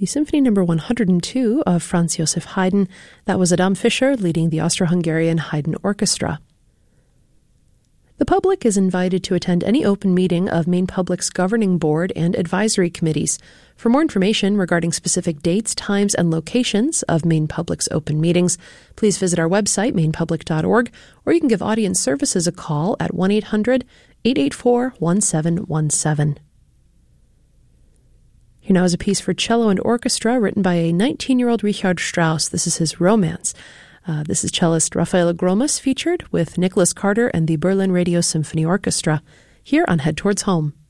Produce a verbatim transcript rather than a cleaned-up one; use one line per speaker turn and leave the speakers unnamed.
the Symphony Number one hundred two of Franz Joseph Haydn. That was Adam Fischer leading the Austro-Hungarian Haydn Orchestra. The public is invited to attend any open meeting of Maine Public's governing board and advisory committees. For more information regarding specific dates, times, and locations of Maine Public's open meetings, please visit our website, maine public dot org, or you can give Audience Services a call at one eight hundred, eight eight four, one seven one seven. Here now is a piece for cello and orchestra written by a nineteen-year-old Richard Strauss. This is his Romance. Uh, this is cellist Rafael Gromas featured with Nicholas Carter and the Berlin Radio Symphony Orchestra here on Head Towards Home.